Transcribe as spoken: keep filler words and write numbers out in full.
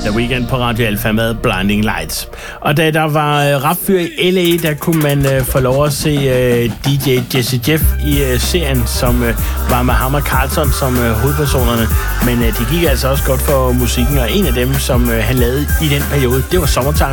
The Weeknd på Radio Alpha med Blinding Lights. Og da der var uh, rapfyr i L A, der kunne man uh, få lov at se uh, D J Jesse Jeff i uh, serien, som uh, var med ham og Carlton som uh, hovedpersonerne. Men uh, det gik altså også godt for musikken, og en af dem, som uh, han lavede i den periode, det var Summertime.